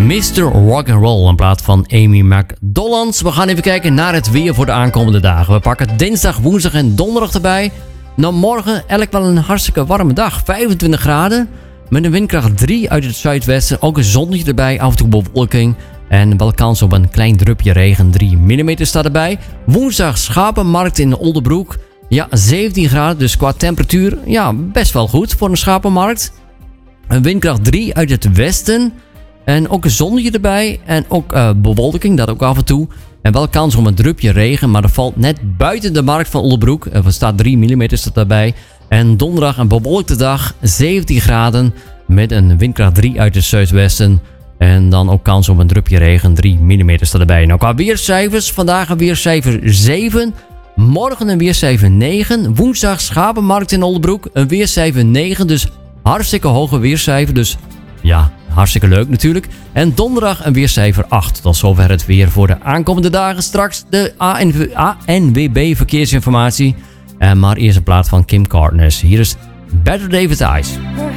Mr. Rock'n'Roll in plaats van Amy McDonald. We gaan even kijken naar het weer voor de aankomende dagen. We pakken dinsdag, woensdag en donderdag erbij. Nou, morgen eigenlijk wel een hartstikke warme dag. 25 graden met een windkracht 3 uit het zuidwesten. Ook een zonnetje erbij, af en toe bewolking. En wel kans op een klein drupje regen. 3 mm staat erbij. Woensdag schapenmarkt in Oldebroek. Ja, 17 graden, dus qua temperatuur ja, best wel goed voor een schapenmarkt. Een windkracht 3 uit het westen. En ook een zonnetje erbij. En ook bewolking, dat ook af en toe. En wel kans op een drupje regen, maar dat valt net buiten de markt van Oldebroek. Er staat 3 mm staat daarbij. En donderdag een bewolkte dag, 17 graden. Met een windkracht 3 uit het zuidwesten. En dan ook kans op een drupje regen, 3 mm staat erbij. Nou, qua weercijfers, vandaag een weercijfer 7. Morgen een weercijfer 9. Woensdag schapenmarkt in Oldebroek, een weercijfer 9. Dus hartstikke hoge weercijfer, dus ja, hartstikke leuk natuurlijk. En donderdag een weercijfer 8. Tot zover het weer voor de aankomende dagen. Straks de ANWB verkeersinformatie. Maar eerst een plaat van Kim Carnes. Hier is Better David Eyes.